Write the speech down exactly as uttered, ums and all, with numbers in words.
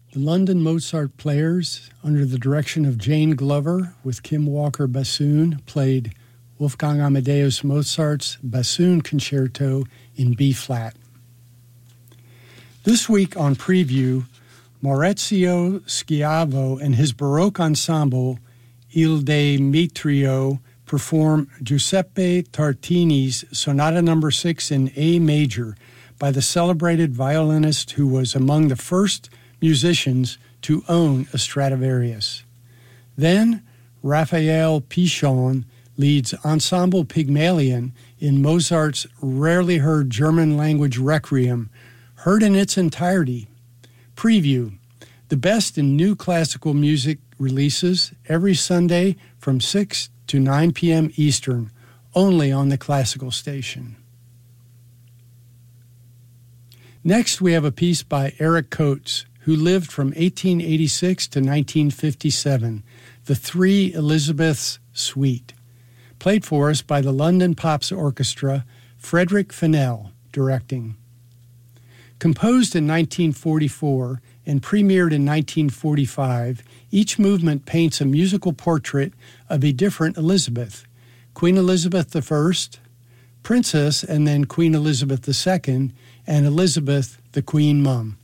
The London Mozart Players, under the direction of Jane Glover with Kim Walker bassoon, played Wolfgang Amadeus Mozart's Bassoon Concerto in B-flat. This week on Preview, Maurizio Schiavo and his Baroque ensemble, Il Demetrio, perform Giuseppe Tartini's Sonata Number six in A major by the celebrated violinist who was among the first musicians to own a Stradivarius. Then, Raphael Pichon leads Ensemble Pygmalion in Mozart's rarely heard German-language Requiem, heard in its entirety. Preview, the best in new classical music releases every Sunday from six to nine p.m. Eastern, only on the Classical Station. Next, we have a piece by Eric Coates, who lived from eighteen eighty-six to nineteen fifty-seven, the Three Elizabeths Suite, played for us by the London Pops Orchestra, Frederick Fennell directing. Composed in nineteen forty-four and premiered in nineteen forty-five, each movement paints a musical portrait of a different Elizabeth, Queen Elizabeth the First, Princess and then Queen Elizabeth the Second, and Elizabeth the Queen Mum.